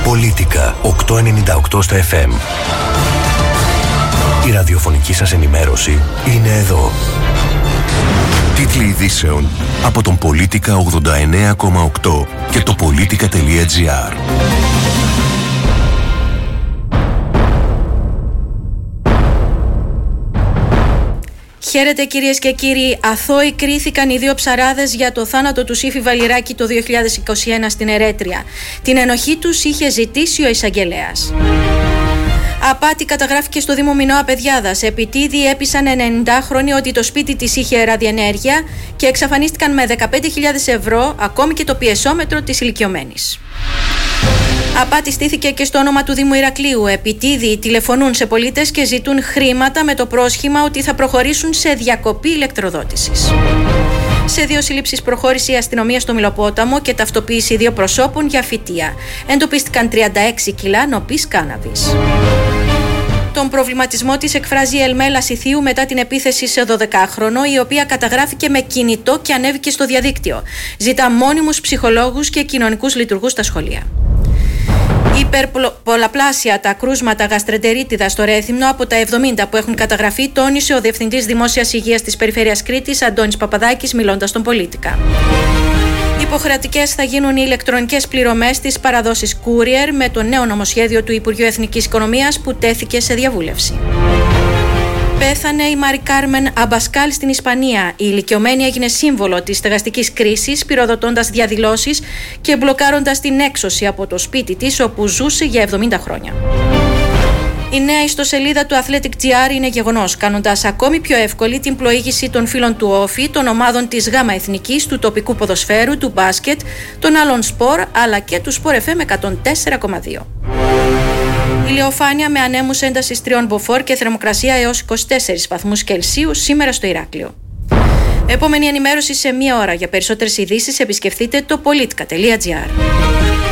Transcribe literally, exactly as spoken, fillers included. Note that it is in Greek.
Πολίτικα οκτακόσια ενενήντα οκτώ στα εφ εμ. Η ραδιοφωνική σας ενημέρωση είναι εδώ. Τίτλοι ειδήσεων από τον Πολίτικα ογδόντα εννέα κόμμα οκτώ και το πολίτικα τελεία τζι άρ. Χαίρετε κυρίες και κύριοι. Αθώοι κρίθηκαν οι δύο ψαράδες για το θάνατο του Σύφη Βαλιράκη το δύο χιλιάδες είκοσι ένα στην Ερέτρια. Την ενοχή τους είχε ζητήσει ο εισαγγελέας. Απάτη καταγράφηκε στο Δήμο Μινώα Παιδιάδας. Επιτίδη έπεισαν ενενηντάχρονοι ότι το σπίτι της είχε ραδιενέργεια και εξαφανίστηκαν με δεκαπέντε χιλιάδες ευρώ, ακόμη και το πιεσόμετρο της ηλικιωμένης. Απάτη στήθηκε και στο όνομα του Δήμου Ηρακλείου. Επιτίδη τηλεφωνούν σε πολίτες και ζητούν χρήματα με το πρόσχημα ότι θα προχωρήσουν σε διακοπή ηλεκτροδότησης. Σε δύο συλλήψεις προχώρησε η αστυνομία στο Μηλοπόταμο και ταυτοποίηση δύο προσώπων για φυτεία. Εντοπίστηκαν τριάντα έξι κιλά νοπής κάναβης. Τον προβληματισμό της εκφράζει η Ελμέλα Σιθίου μετά την επίθεση σε δωδεκάχρονο, η οποία καταγράφηκε με κινητό και ανέβηκε στο διαδίκτυο. Ζητά μόνιμους ψυχολόγους και κοινωνικούς λειτουργούς στα σχολεία. Υπερπολαπλάσια τα κρούσματα γαστρεντερίτιδα στο Ρέθυμνο από τα εβδομήντα που έχουν καταγραφεί, τόνισε ο Διευθυντής Δημόσιας Υγείας της Περιφέρειας Κρήτης, Αντώνης Παπαδάκης, μιλώντας στον Πολίτικα. Υποχρεωτικές θα γίνουν οι ηλεκτρονικές πληρωμές στις παραδόσεις Courier με το νέο νομοσχέδιο του Υπουργείου Εθνικής Οικονομίας που τέθηκε σε διαβούλευση. Πέθανε η Μάρι Κάρμεν Αμπασκάλ στην Ισπανία. Η ηλικιωμένη έγινε σύμβολο της στεγαστικής κρίσης, πυροδοτώντας διαδηλώσεις και μπλοκάροντας την έξωση από το σπίτι της, όπου ζούσε για εβδομήντα χρόνια. Η νέα ιστοσελίδα του Athletic τζι άρ είναι γεγονός, κάνοντας ακόμη πιο εύκολη την πλοήγηση των φίλων του Όφη, των ομάδων της ΓΑΜΑ Εθνικής, του τοπικού ποδοσφαίρου, του μπάσκετ, των άλλων σπορ, αλλά και του Σπορ εφ εμ εκατόν τέσσερα κόμμα δύο. Ηλιοφάνεια με ανέμους έντασης τριών μποφόρ και θερμοκρασία έως είκοσι τέσσερις βαθμούς Κελσίου σήμερα στο Ηράκλειο. Επόμενη ενημέρωση σε μία ώρα. Για περισσότερες ειδήσεις επισκεφτείτε το πολίτικα τελεία τζι άρ.